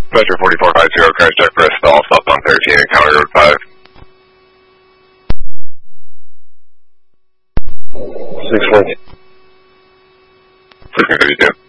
Metro 4450, crash check for a stall, stop on 13 and County Road 5. 614. 1652.